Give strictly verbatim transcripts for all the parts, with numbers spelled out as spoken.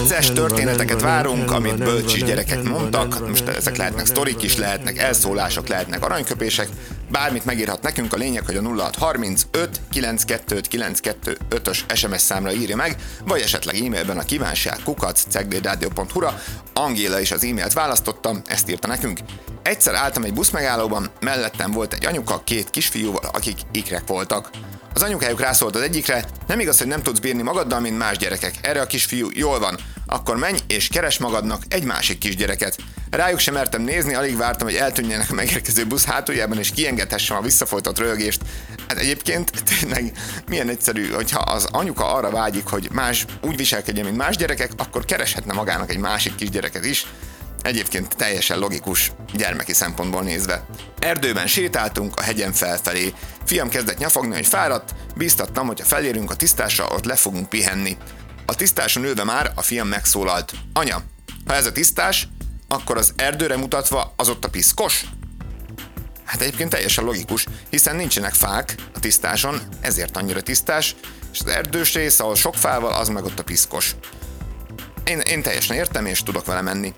Vicces történeteket várunk, amit bölcsis gyerekek mondtak. Most ezek lehetnek sztorik is, lehetnek elszólások, lehetnek aranyköpések. Bármit megírhat nekünk, a lényeg, hogy a nulla hat harmincöt kilencvenkettő kilencszázhuszonötös es em es számra írja meg, vagy esetleg e-mailben a kívánság kukac ceglédradio pont hu-ra. Angéla is az e-mailt választottam, ezt írta nekünk. Egyszer álltam egy buszmegállóban, mellettem volt egy anyuka két kisfiúval, akik ikrek voltak. Az anyukájuk rászólt az egyikre: nem igaz, hogy nem tudsz bírni magaddal, mint más gyerekek. Erre a kisfiú: jól van, akkor menj és keres magadnak egy másik kisgyereket. Rájuk sem mertem nézni, alig vártam, hogy eltűnjenek a megérkező busz hátuljában, és kiengedhessem a visszafolytott röhögést. Hát egyébként tényleg milyen egyszerű, hogyha az anyuka arra vágyik, hogy más úgy viselkedjen, mint más gyerekek, akkor kereshetne magának egy másik kisgyereket is. Egyébként teljesen logikus, gyermeki szempontból nézve. Erdőben sétáltunk a hegyen felfelé. Fiam kezdett nyafogni, hogy fáradt, bíztattam, hogy ha felérünk a tisztásra, ott le fogunk pihenni. A tisztáson ülve már a fiam megszólalt: anya, ha ez a tisztás, akkor az erdőre mutatva az ott a piszkos? Hát egyébként teljesen logikus, hiszen nincsenek fák a tisztáson, ezért annyira tisztás, és az erdős rész, ahol sok fával, az meg ott a piszkos. Én, én teljesen értem, és tudok vele menni.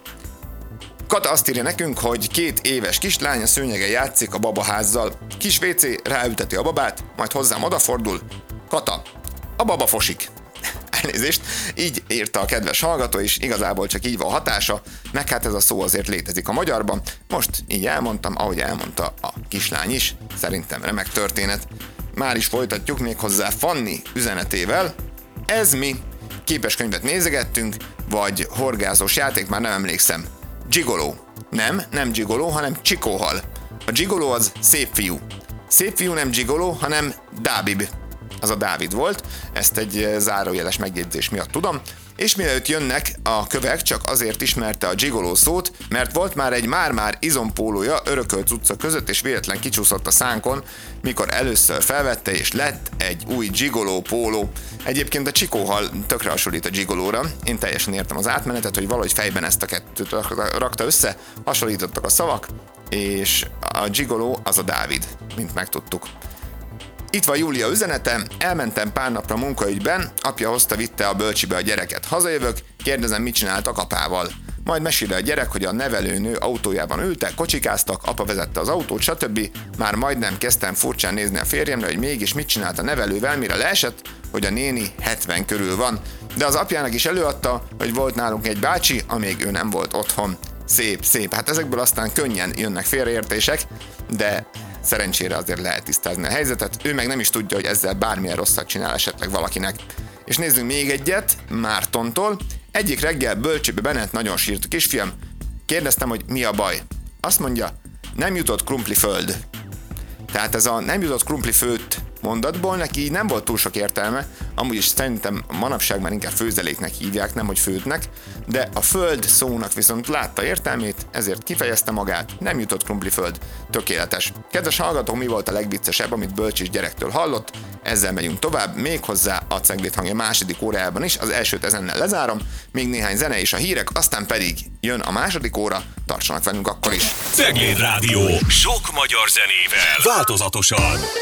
Kata azt írja nekünk, hogy két éves kislány a szőnyegen játszik a babaházzal. Kis vécé, ráülteti a babát, majd hozzám odafordul: Kata, a baba fosik. Elnézést, így írta a kedves hallgató, és igazából csak így van hatása, meg hát ez a szó azért létezik a magyarban. Most így elmondtam, ahogy elmondta a kislány is. Szerintem remek történet. Már is folytatjuk még hozzá Fanni üzenetével. Ez mi? Képeskönyvet nézegettünk, vagy horgázós játék, már nem emlékszem. Gigoló. Nem, nem gigoló, hanem csikóhal. A gigoló az szép fiú. Szép fiú nem gigoló, hanem Dábib. Az a Dávid volt, ezt egy zárójeles megjegyzés miatt tudom, és mielőtt jönnek a kövek, csak azért ismerte a gigoló szót, mert volt már egy már-már izompólója örökölt utca között, és véletlen kicsúszott a szánkon, mikor először felvette, és lett egy új gigoló póló. Egyébként a csikóhal tökre hasonlít a gigolóra, én teljesen értem az átmenetet, hogy valahogy fejben ezt a kettőt rakta össze, hasonlítottak a szavak, és a gigoló az a Dávid, mint megtudtuk. Itt van Júlia üzenete: elmentem pár napra munkaügyben, apja hozta, vitte a bölcsibe a gyereket. Hazajövök, kérdezem, mit csináltak apával. Majd meséli a gyerek, hogy a nevelőnő autójában ültek, kocsikáztak, apa vezette az autót, stb. Már majdnem kezdtem furcsán nézni a férjemre, hogy mégis mit csinált a nevelővel, mire leesett, hogy a néni hetven körül van. De az apjának is előadta, hogy volt nálunk egy bácsi, amíg ő nem volt otthon. Szép, szép. Hát ezekből aztán könnyen jönnek félreértések, de szerencsére azért lehet tisztázni a helyzetet. Ő meg nem is tudja, hogy ezzel bármilyen rosszat csinál esetleg valakinek. És nézzünk még egyet Mártontól. Egyik reggel bölcsibe Bennett nagyon sírt: a kisfiam. Kérdeztem, hogy mi a baj. Azt mondja: nem jutott krumpli föld. Tehát ez a nem jutott krumpli főtt mondatból neki így nem volt túl sok értelme, amúgy is szerintem manapság már inkább főzeléknek hívják, nem hogy főtnek, de a föld szónak viszont látta értelmét, ezért kifejezte magát: nem jutott krumpli föld. Tökéletes. Kedves hallgatók, mi volt a legviccesebb, amit bölcsis gyerektől hallott? Ezzel megyünk tovább, méghozzá a Ceglét hangja második órájában is, az elsőt ezennel lezárom, még néhány zene és a hírek, aztán pedig jön a második óra, tartsanak velünk akkor is. Ceglét Rádió, sok magyar zenével, változatosan.